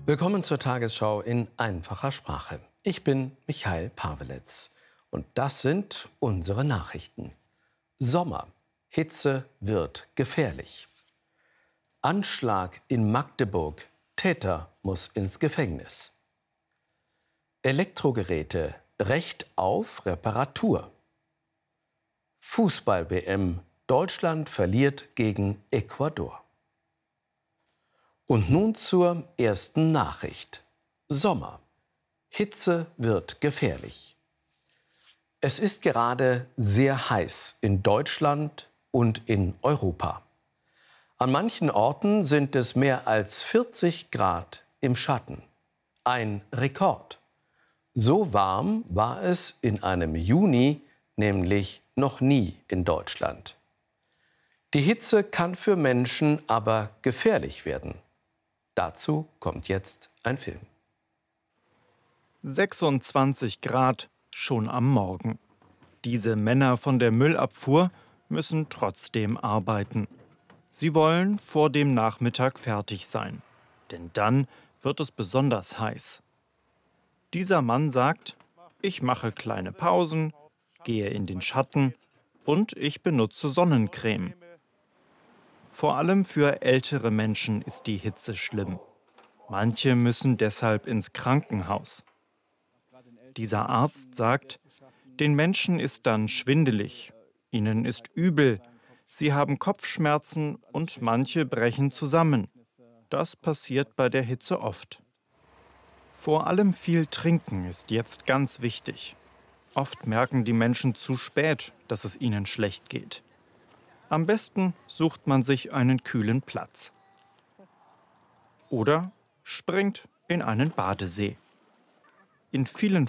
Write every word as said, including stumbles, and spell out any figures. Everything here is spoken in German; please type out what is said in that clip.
Willkommen zur Tagesschau in einfacher Sprache. Ich bin Michael Paweletz und das sind unsere Nachrichten. Sommer. Hitze wird gefährlich. Anschlag in Magdeburg. Täter muss ins Gefängnis. Elektrogeräte. Recht auf Reparatur. Fußball-W M. Deutschland verliert gegen Ecuador. Und nun zur ersten Nachricht. Sommer. Hitze wird gefährlich. Es ist gerade sehr heiß in Deutschland und in Europa. An manchen Orten sind es mehr als vierzig Grad im Schatten. Ein Rekord. So warm war es in einem Juni nämlich noch nie in Deutschland. Die Hitze kann für Menschen aber gefährlich werden. Dazu kommt jetzt ein Film. sechsundzwanzig Grad schon am Morgen. Diese Männer von der Müllabfuhr müssen trotzdem arbeiten. Sie wollen vor dem Nachmittag fertig sein, denn dann wird es besonders heiß. Dieser Mann sagt, ich mache kleine Pausen, gehe in den Schatten und ich benutze Sonnencreme. Vor allem für ältere Menschen ist die Hitze schlimm. Manche müssen deshalb ins Krankenhaus. Dieser Arzt sagt, den Menschen ist dann schwindelig, ihnen ist übel, sie haben Kopfschmerzen und manche brechen zusammen. Das passiert bei der Hitze oft. Vor allem viel Trinken ist jetzt ganz wichtig. Oft merken die Menschen zu spät, dass es ihnen schlecht geht. Am besten sucht man sich einen kühlen Platz. Oder springt in einen Badesee. In vielen